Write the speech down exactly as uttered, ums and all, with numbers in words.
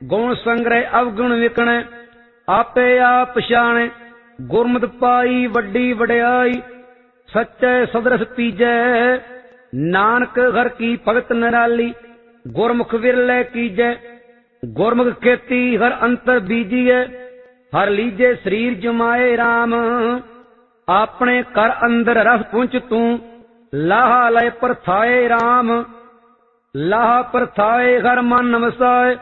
ਗੁਣ ਸੰਗ੍ਰਹਿ ਅਵਗੁਣ ਵਿਕਣੈ, ਆਪੇ ਆਪ ਪਛਾਣੈ। ਗੁਰਮਤਿ ਪਾਈ ਵੱਡੀ ਵਡਿਆਈ, ਸੱਚੇ ਸਦਰਸ ਪੀਜੈ। ਨਾਨਕ ਹਰਿ ਕੀ ਭਗਤ ਨਿਰਾਲੀ, ਗੁਰਮੁਖ ਵਿਰਲੇ ਕੀਜੈ। ਗੁਰਮੁਖ ਖੇਤੀ ਹਰਿ ਅੰਤਰ ਬੀਜੀਐ, ਹਰਿ ਲੀਜੇ ਸਰੀਰ ਜਮਾਏ ਰਾਮ। ਆਪਣੇ ਘਰ ਅੰਦਰ ਰਸ ਪੁੰਚ ਤੂੰ, ਲਾਹਾ ਲਇ ਪਰਥਾਏ ਰਾਮ। ਲਾਹਾ ਪਰਥਾਏ ਹਰਿ ਮਨ ਵਸਾਏ,